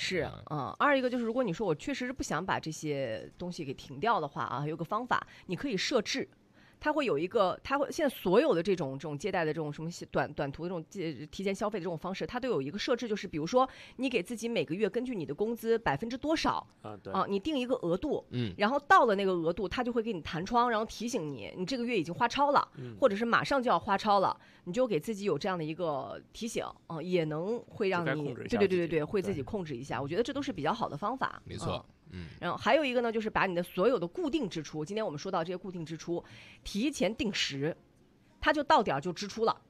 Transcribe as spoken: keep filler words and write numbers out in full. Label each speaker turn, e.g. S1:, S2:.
S1: 是，嗯，二一个就是如果你说我确实是不想把这些东西给停掉的话啊，有个方法，你可以设置。它会有一个，它会现在所有的这种这种借贷的这种什么短短途的这种借提前消费的这种方式，它都有一个设置，就是比如说你给自己每个月根据你的工资百分之多少
S2: 啊，对
S1: 啊，你定一个额度，
S3: 嗯，
S1: 然后到了那个额度，它就会给你弹窗，然后提醒你，你这个月已经花超了，
S2: 嗯、
S1: 或者是马上就要花超了，你就给自己有这样的一个提醒啊，也能会让你对对对对对，会自己控制一下。我觉得这都是比较好的方法，
S3: 没错。
S1: 嗯嗯，然后还有一个呢，就是把你的所有的固定支出，今天我们说到这些固定支出，提前定时，它就到点就支出了。